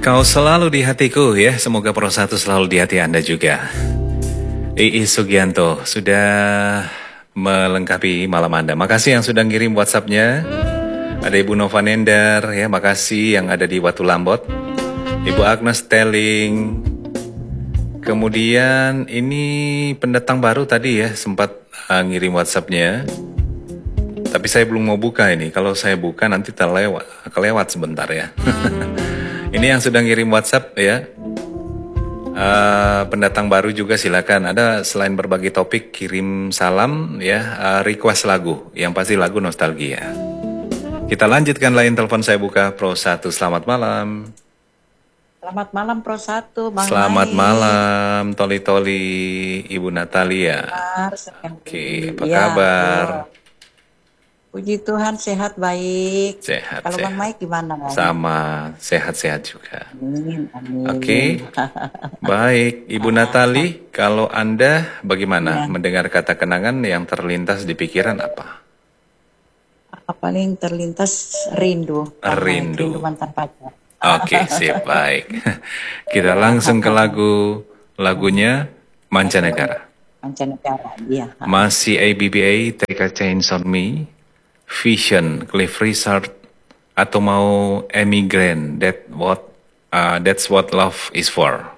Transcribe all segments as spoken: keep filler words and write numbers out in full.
Kau selalu di hatiku ya, semoga Pro satu selalu di hati Anda juga. Iis Sugianto sudah melengkapi malam Anda. Makasih yang sudah ngirim WhatsApp-nya. Ada Ibu Nova Nendar ya, makasih yang ada di Watu Lambot. Ibu Agnes Telling. Kemudian ini pendatang baru tadi ya, sempat uh, ngirim WhatsApp-nya. Tapi saya belum mau buka ini. Kalau saya buka nanti terlewat, kelewat sebentar ya. Ini yang sudah ngirim WhatsApp ya. Uh, pendatang baru juga silakan. Ada selain berbagi topik, kirim salam ya, uh, request lagu. Yang pasti lagu nostalgia. Kita lanjutkan lain telepon saya buka. Pro satu, selamat malam. Selamat malam Pro satu, Bang Selamat Mai. malam Toli Toli, Ibu Natalia. Oke, apa ya, kabar? Bro. Puji Tuhan sehat baik. Sehat. Kalau sehat. Bang Mai gimana? Bang? Sama, sehat-sehat juga. Amin, amin. Oke, baik. Ibu Natali, kalau Anda bagaimana ya. mendengar kata kenangan yang terlintas di pikiran apa? Apa paling terlintas rindu. Rindu. Rindu mantan pacar. Oke, sip, baik. Kita langsung ke lagu, lagunya Mancanegara. Mancanegara, iya. Masih A B B A, Take a Chance on Me. Vision, Cliff Richard, atau mau Amy Grant, that what, uh, That's What Love Is For.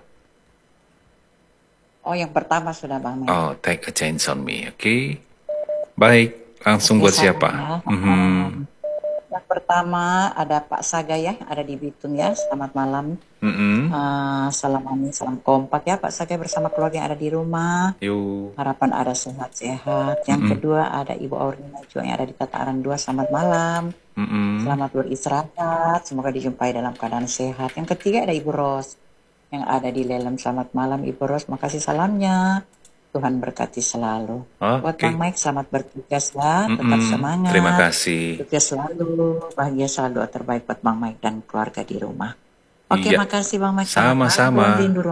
Oh, yang pertama sudah Bang Mai. Oh, Take a Chance on Me, oke. Okay. Baik, langsung okay, buat siapa? Ya. Mm-hmm. Yang pertama ada Pak Saga ya, ada di Bitung ya. Selamat malam. Mm-hmm. Uh, salam amin, salam kompak ya Pak Saga bersama keluarga yang ada di rumah. Yuh. Harapan ada sehat-sehat. Yang mm-hmm. kedua ada Ibu Aurina juga yang ada di Tataran dua. Selamat malam. Mm-hmm. Selamat beristirahat. Semoga dijumpai dalam keadaan sehat. Yang ketiga ada Ibu Ros yang ada di Lelem. Selamat malam Ibu Ros. Makasih salamnya. Tuhan berkati selalu. Okay. Buat Bang Mike, selamat bertugas ya. Tetap mm-hmm. semangat. Terima kasih. Sukses selalu. Bahagia selalu. Terbaik buat Bang Mike dan keluarga di rumah. Oke, okay, iya. makasih Bang Mike. Sama-sama.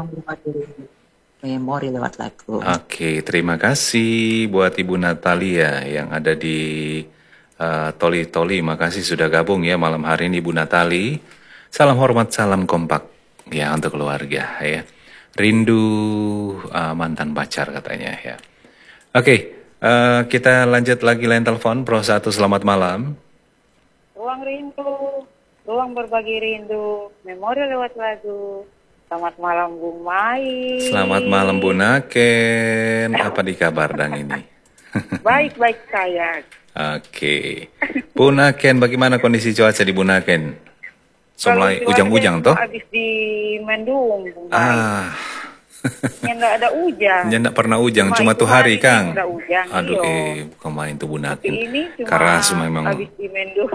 Memori lewat lagu. Oke, okay, terima kasih buat Ibu Natalia yang ada di uh, Toli Toli. Makasih sudah gabung ya malam hari ini Ibu Natali. Salam hormat, salam kompak ya untuk keluarga ya. Rindu uh, mantan pacar katanya ya. Oke, okay, uh, kita lanjut lagi lain telepon. Pro satu, selamat malam. Ruang rindu, ruang berbagi rindu, memori lewat lagu. Selamat malam Bu Mai. Selamat malam Bu Naken. Apa di kabar dang ini? Baik-baik saya. Oke, okay. Bu Naken, bagaimana kondisi cuaca di Bu Naken? Mulai ujang-ujang toh? Habis di Mendung. Ah. Yang ada hujan. Yang enggak pernah hujan, cuma tuh hari Kang. Hujan, Aduh, iyo. eh bukan main tuh Bu Naken. Ini cuma keras memang. habis di Mendung.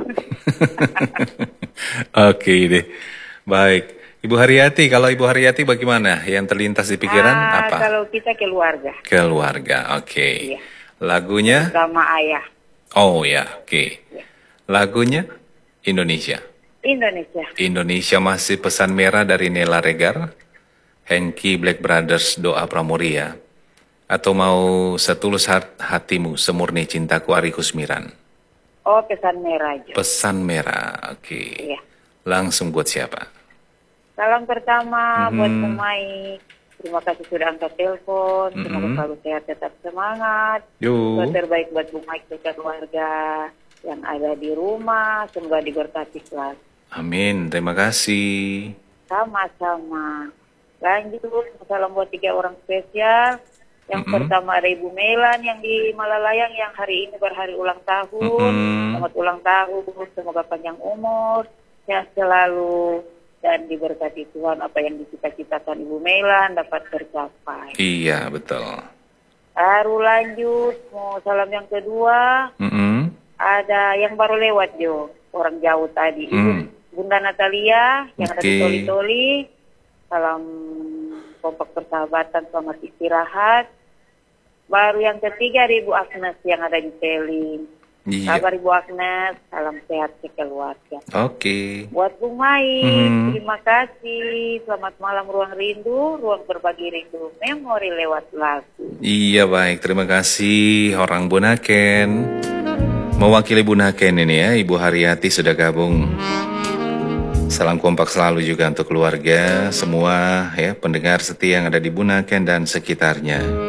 Oke deh. Baik. Ibu Haryati, kalau Ibu Haryati bagaimana? Yang terlintas di pikiran ah, apa? Kalau kita keluarga. Keluarga, oke. Okay. Iya. Lagunya? Sama ayah. Oh ya, oke. Okay. Iya. Lagunya? Indonesia. Indonesia. Indonesia masih pesan merah dari Nela Regar, Hengki Black Brothers, Doa Pramuria, atau mau Setulus Hatimu, Semurni Cintaku, Ari Kusmiran. Oh, pesan merah aja. Pesan merah, oke. Okay. Iya. Langsung buat siapa? Salam pertama mm-hmm. buat pemain. Terima kasih sudah angkat telepon. Mm-hmm. Semoga selalu sehat, tetap semangat. Yang terbaik buat Bu Mike dan keluarga yang ada di rumah. Semoga diberkati selalu. Amin, terima kasih. Sama-sama. Lanjut, salam buat tiga orang spesial. Yang mm-hmm. pertama ada Ibu Melan yang di Malalayang yang hari ini berhari ulang tahun. Mm-hmm. Selamat ulang tahun, semoga panjang umur, sehat selalu, dan diberkati Tuhan apa yang dicita-citakan Ibu Melan dapat tercapai. Iya, betul. Baru lanjut, mau salam yang kedua. Mm-hmm. Ada yang baru lewat Jo, orang jauh tadi. Mm. Ibu Bunda Natalia yang okay. ada di Toli-Toli. Salam kompak persahabatan, selamat istirahat. Baru yang ketiga ada Ibu Agnes yang ada di Teling. Iya. Kabar Ibu Agnes, salam sehat ke keluarga. Oke. Okay. Buat Bu Mai, hmm. terima kasih. Selamat malam Ruang Rindu, ruang berbagi rindu, memori lewat lagu. Iya baik, terima kasih orang Bu Naken. Mewakili Bu Naken ini ya, Ibu Haryati sudah gabung. Salam kompak selalu juga untuk keluarga, semua ya pendengar setia yang ada di Bunaken dan sekitarnya.